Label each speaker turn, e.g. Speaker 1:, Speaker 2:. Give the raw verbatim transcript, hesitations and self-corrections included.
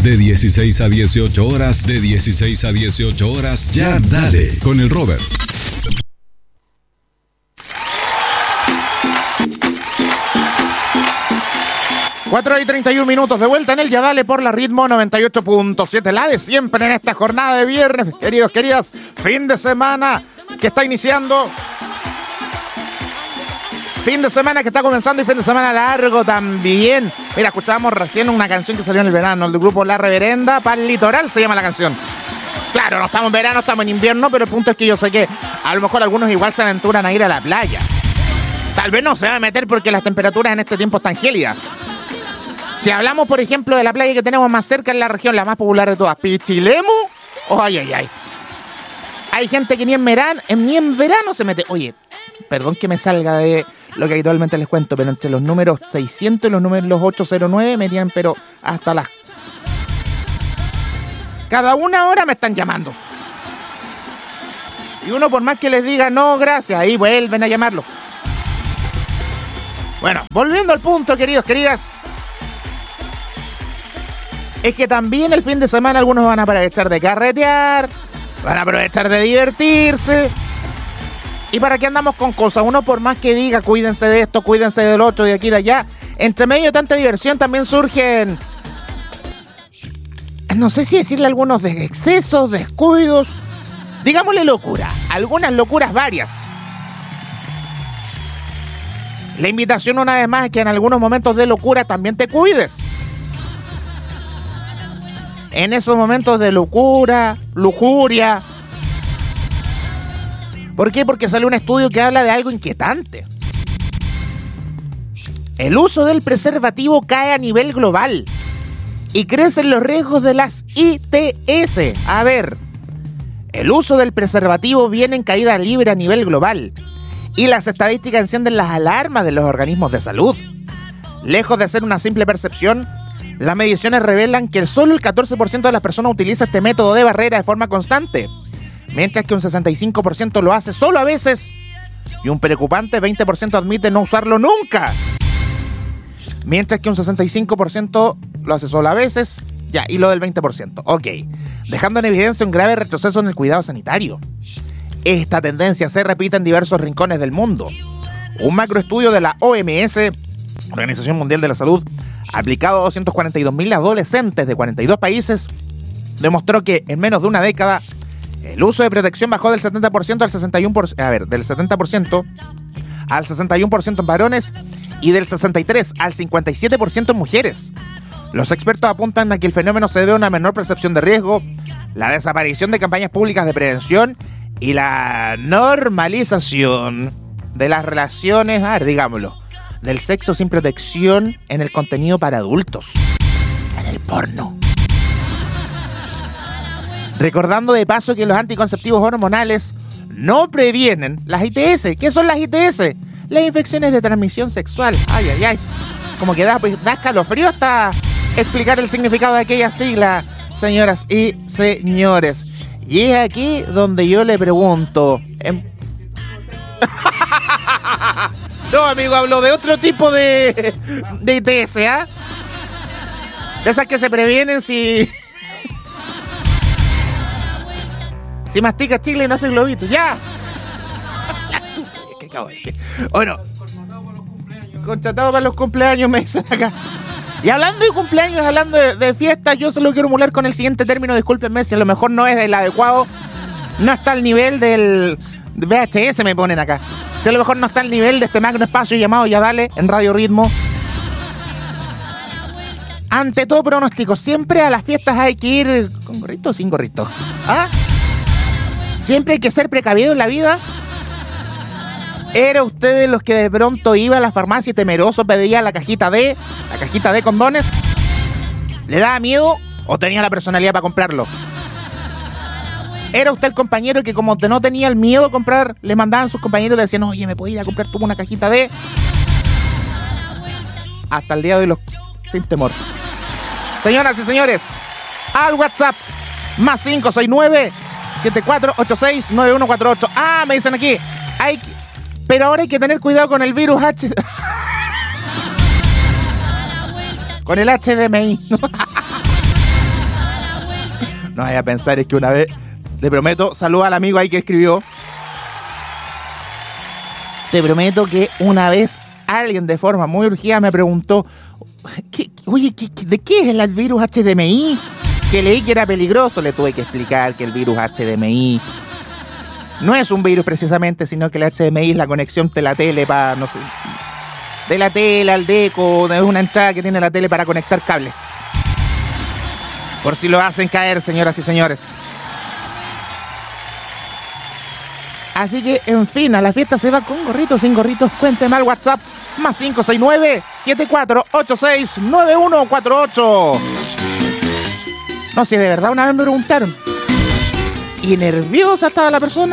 Speaker 1: De dieciséis a dieciocho horas, de dieciséis a dieciocho horas, Ya Dale, con el Robert.
Speaker 2: cuatro y treinta y uno minutos de vuelta en el Ya Dale por la Ritmo noventa y ocho punto siete, la de siempre en esta jornada de viernes, queridos, queridas, fin de semana que está iniciando, fin de semana que está comenzando y fin de semana largo también. Mira, escuchábamos recién una canción que salió en el verano, el del grupo La Reverenda, Pa'l Litoral se llama la canción. Claro, no estamos en verano, estamos en invierno, pero el punto es que yo sé que a lo mejor algunos igual se aventuran a ir a la playa. Tal vez no se va a meter porque las temperaturas en este tiempo están gélidas. Si hablamos, por ejemplo, de la playa que tenemos más cerca en la región, la más popular de todas, Pichilemu, oh, ay, ay, ay. Hay gente que ni en verano, ni en verano se mete. Oye, perdón que me salga de lo que habitualmente les cuento, pero entre los números seiscientos y los números ochocientos nueve me tienen, pero hasta las... Cada una hora me están llamando. Y uno, por más que les diga no, gracias, ahí vuelven a llamarlo. Bueno, volviendo al punto, queridos, queridas. Es que también el fin de semana algunos van a aprovechar de carretear, van a aprovechar de divertirse. ¿Y para qué andamos con cosas? Uno, por más que diga cuídense de esto, cuídense del otro, de aquí y de allá, entre medio de tanta diversión también surgen, no sé si decirle algunos de excesos, descuidos, digámosle locura, algunas locuras varias. La invitación una vez más es que en algunos momentos de locura también te cuides. En esos momentos de locura, lujuria. ¿Por qué? Porque sale un estudio que habla de algo inquietante. El uso del preservativo cae a nivel global y crecen los riesgos de las I T S. A ver, el uso del preservativo viene en caída libre a nivel global y las estadísticas encienden las alarmas de los organismos de salud. Lejos de ser una simple percepción, las mediciones revelan que solo el catorce por ciento de las personas utiliza este método de barrera de forma constante, mientras que un sesenta y cinco por ciento lo hace solo a veces y un preocupante veinte por ciento admite no usarlo nunca. Mientras que un sesenta y cinco por ciento lo hace solo a veces, ya, y lo del veinte por ciento, ok, dejando en evidencia un grave retroceso en el cuidado sanitario. Esta tendencia se repite en diversos rincones del mundo. Un macroestudio de la O M S, Organización Mundial de la Salud, aplicado a doscientos cuarenta y dos mil adolescentes de cuarenta y dos países, demostró que en menos de una década el uso de protección bajó del setenta por ciento al sesenta y uno por ciento, a ver, del setenta por ciento al sesenta y uno por ciento en varones y del sesenta y tres por ciento al cincuenta y siete por ciento en mujeres. Los expertos apuntan a que el fenómeno se debe a una menor percepción de riesgo, la desaparición de campañas públicas de prevención y la normalización de las relaciones, a ver, digámoslo, del sexo sin protección en el contenido para adultos, en el porno. Recordando de paso que los anticonceptivos hormonales no previenen las I T S. ¿Qué son las I T S? Las infecciones de transmisión sexual. Ay, ay, ay. Como que da, pues, da escalofrío hasta explicar el significado de aquella sigla, señoras y señores. Y es aquí donde yo le pregunto... ¿eh? No, amigo, hablo de otro tipo de, de I T S, ¿ah? ¿eh? De esas que se previenen si... si masticas chicle y no haces globito. ¡Ya! ¿Qué acabo de decir? Bueno, contratado para los cumpleaños, me dicen acá. Y hablando de cumpleaños, hablando de, de fiestas, yo se lo quiero emular con el siguiente término. Discúlpenme si a lo mejor no es el adecuado. No está al nivel del... V H S me ponen acá. Si a lo mejor no está al nivel de este magno espacio llamado Ya Dale en Radio Ritmo. Ante todo pronóstico, siempre a las fiestas hay que ir con gorrito o sin gorrito. ¿Ah? Siempre hay que ser precavido en la vida. ¿Era usted de los que de pronto iba a la farmacia y temeroso pedía la cajita de, la cajita de condones? ¿Le daba miedo o tenía la personalidad para comprarlo? ¿Era usted el compañero que como no tenía el miedo a comprar, le mandaban sus compañeros y decían, oye, ¿me puedo ir a comprar tú una cajita de...? Hasta el día de hoy los... sin temor. Señoras y señores, al WhatsApp, más cinco seis nueve, siete cuatro ocho seis, nueve uno cuatro ocho. Ah, me dicen aquí, hay... pero ahora hay que tener cuidado con el virus H... con el H D M I. No vaya a pensar, es que una vez, te prometo, saluda al amigo ahí que escribió. Te prometo que una vez alguien de forma muy urgida me preguntó, ¿qué, oye, ¿qué, ¿de qué es el virus H D M I? Que leí que era peligroso, le tuve que explicar que el virus H D M I no es un virus precisamente, sino que el H D M I es la conexión de la tele para, no sé, de la tele al deco, de una entrada que tiene la tele para conectar cables. Por si lo hacen caer, señoras y señores. Así que, en fin, a la fiesta se va con gorritos, sin gorritos. Cuénteme al WhatsApp, más cinco seis nueve, siete cuatro ocho seis, nueve uno cuatro ocho. No sé, de verdad, una vez me preguntaron, ¿y nerviosa estaba la persona?